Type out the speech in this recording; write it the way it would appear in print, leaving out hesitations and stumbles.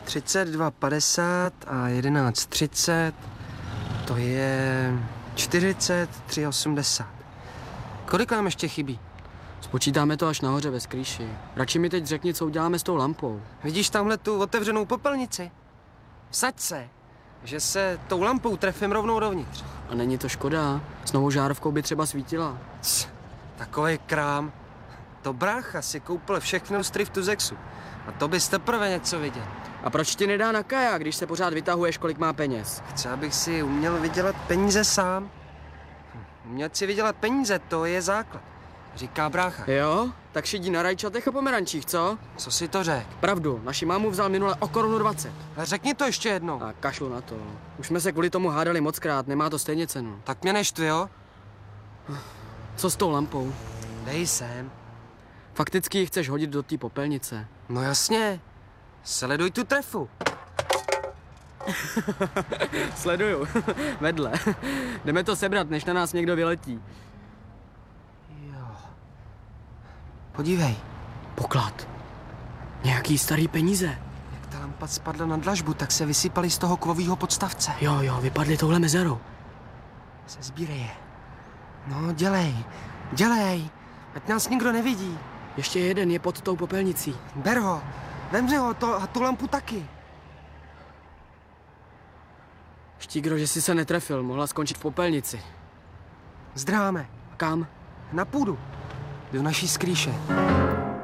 32,50 a 11,30, to je 43,80. Kolik nám ještě chybí? Spočítáme to až nahoře ve skrýši. Radši mi teď řekni, co uděláme s tou lampou. Vidíš tamhle tu otevřenou popelnici? Vsaď se, že se tou lampou trefím rovnou dovnitř. A není to škoda? S novou žárovkou by třeba svítila. Takovej krám. To brácha si koupil všechny lustry v Tuzexu. A to bys teprve něco viděl. A proč ti nedá na kaják, když se pořád vytahuješ, kolik má peněz? Chce, abych si uměl vydělat peníze sám. Umět si vydělat peníze, to je základ. Říká brácha. Jo? Tak šidí na rajčatech a pomerančích, co? Co si to řek? Pravdu, naši mámu vzal minule o 1,20 Kč. Řekni to ještě jednou. A kašlu na to. Už jsme se kvůli tomu hádali mockrát, nemá to stejně cenu. Tak mě neštvi, jo? Co s tou lampou? Dej sem. Fakticky ji chceš hodit do té popelnice. No jasně. Sleduj tu trefu. Sleduju. Vedle. Jdeme to sebrat, než na nás někdo vyletí. Jo. Podívej. Poklad. Nějaký starý peníze. Jak ta lampa spadla na dlažbu, tak se vysypaly z toho kovového podstavce. Jo, vypadly touhle mezerou. Sezbírej je. No, dělej. Ať nás nikdo nevidí. Ještě jeden je pod tou popelnicí. Ber ho. Vemři ho a tu lampu taky. Štígro, že jsi se netrefil, mohla skončit v popelnici. Zdráme. Kam? Na půdu. Do naší skrýše.